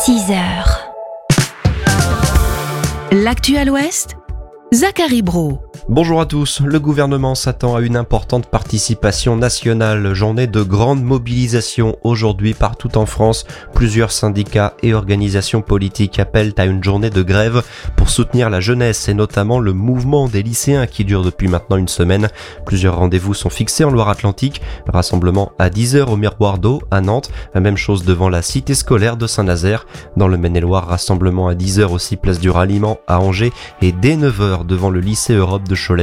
6h. L'actu à l'Ouest, Zachary Brault. Bonjour à tous, le gouvernement s'attend à une importante participation nationale, journée de grande mobilisation aujourd'hui partout en France. Plusieurs syndicats et organisations politiques appellent à une journée de grève pour soutenir la jeunesse et notamment le mouvement des lycéens qui dure depuis maintenant une semaine. Plusieurs rendez-vous sont fixés en Loire-Atlantique, rassemblement à 10h au Miroir d'Eau à Nantes, la même chose devant la cité scolaire de Saint-Nazaire. Dans le Maine-et-Loire, rassemblement à 10h aussi place du Ralliement à Angers et dès 9h devant le lycée Europe de Cholet.